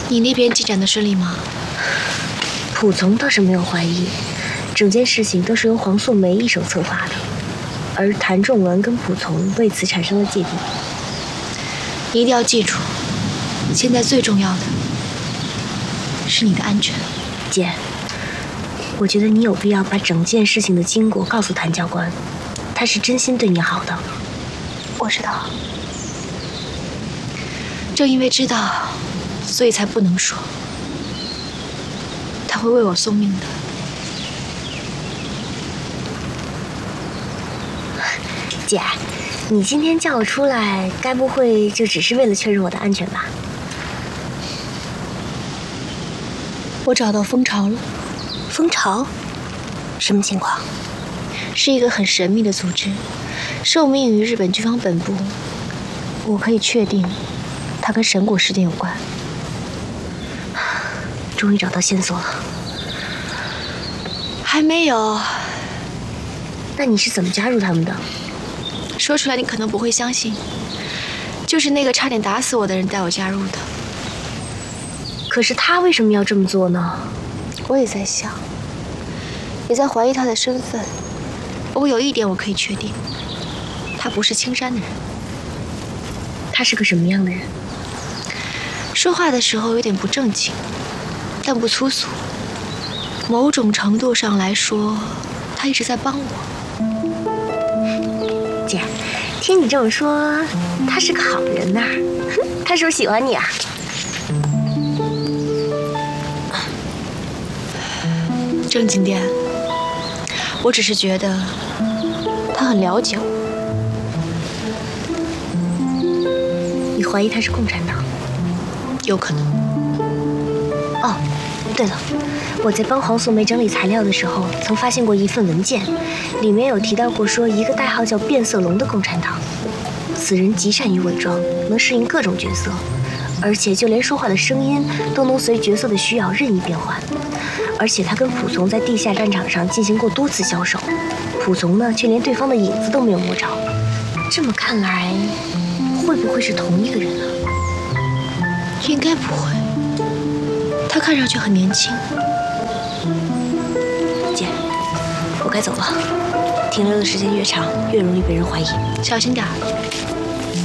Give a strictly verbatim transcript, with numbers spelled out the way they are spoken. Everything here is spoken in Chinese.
你那边进展的顺利吗？ 蒲从倒是没有怀疑，整件事情都是由黄素梅一手策划的，而谭仲文跟蒲从为此产生了芥蒂。 你一定要记住，现在最重要的是你的安全。 姐，我觉得你有必要把整件事情的经过告诉谭教官，他是真心对你好的。 我知道，正因为知道，所以才不能说。他会为我送命的。 姐，你今天叫我出来，该不会就只是为了确认我的安全吧？ 我找到蜂巢了。 蜂巢？什么情况？ 是一个很神秘的组织，受命于日本军方本部。我可以确定，它跟神果事件有关。 终于找到线索了。 还没有。 那你是怎么加入他们的？ 说出来你可能不会相信，就是那个差点打死我的人带我加入的。 可是他为什么要这么做呢？ 我也在想，也在怀疑他的身份。不过有一点我可以确定，他不是青山的人。 他是个什么样的人？ 说话的时候有点不正经，但不粗俗。某种程度上来说，他一直在帮我。 姐，听你这么说，他是个好人呐、啊。他是不是喜欢你啊？ 正经点，我只是觉得他很了解我。 你怀疑他是共产党？ 有可能。 哦，对了，我在帮黄素梅整理材料的时候，曾发现过一份文件，里面有提到过说一个代号叫变色龙的共产党，此人极善于伪装，能适应各种角色，而且就连说话的声音都能随角色的需要任意变换。而且他跟蒲从在地下战场上进行过多次交手，蒲从呢却连对方的影子都没有摸着。这么看来，会不会是同一个人呢？ 应该不会，他看上去很年轻。 姐，我该走了，停留的时间越长，越容易被人怀疑。 小心点儿。